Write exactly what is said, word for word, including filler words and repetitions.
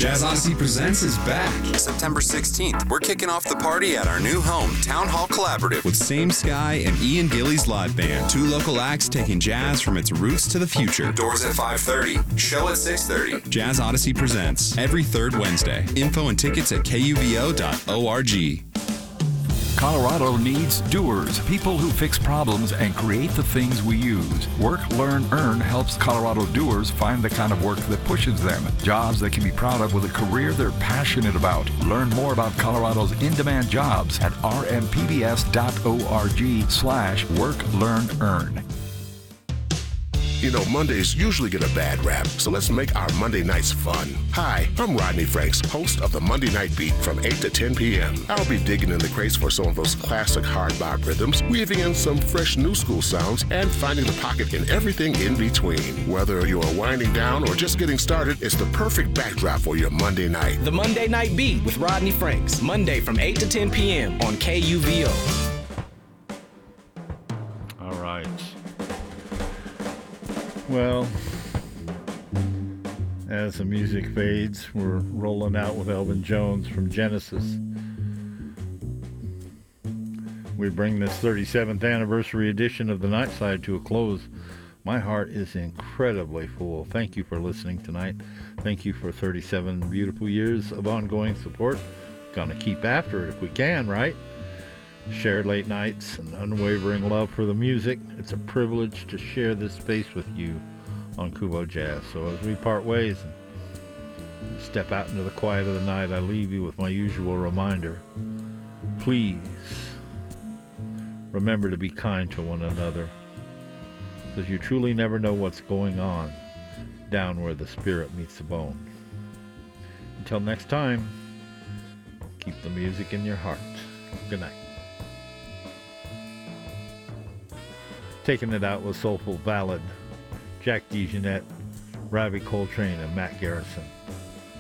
Jazz Odyssey Presents is back. September sixteenth, we're kicking off the party at our new home, Town Hall Collaborative. With Same Sky and Ian Gillies Live Band. Two local acts taking jazz from its roots to the future. Doors at five thirty, show at six thirty. Jazz Odyssey Presents, every third Wednesday. Info and tickets at K U V O dot org. Colorado needs doers, people who fix problems and create the things we use. Work, Learn, Earn helps Colorado doers find the kind of work that pushes them. Jobs they can be proud of with a career they're passionate about. Learn more about Colorado's in-demand jobs at r m p b s dot org slash work, learn, earn. You know, Mondays usually get a bad rap, so let's make our Monday nights fun. Hi, I'm Rodney Franks, host of the Monday Night Beat from eight to ten p.m. I'll be digging in the crates for some of those classic hard bop rhythms, weaving in some fresh new school sounds, and finding the pocket in everything in between. Whether you're winding down or just getting started, it's the perfect backdrop for your Monday night. The Monday Night Beat with Rodney Franks, Monday from eight to ten p.m. on K U V O. All right. Well, as the music fades, we're rolling out with Elvin Jones from Genesis. We bring this thirty-seventh anniversary edition of the Nightside to a close. My heart is incredibly full. Thank you for listening tonight. Thank you for thirty-seven beautiful years of ongoing support. Gonna keep after it if we can, right? Shared late nights and unwavering love for the music. It's a privilege to share this space with you on Kubo Jazz. So as we part ways and step out into the quiet of the night, I leave you with my usual reminder. Please remember to be kind to one another, because you truly never know what's going on down where the spirit meets the bone. Until next time, keep the music in your heart. Good night. Taking it out with Soulful Ballad, Jack DeJohnette, Ravi Coltrane, and Matt Garrison.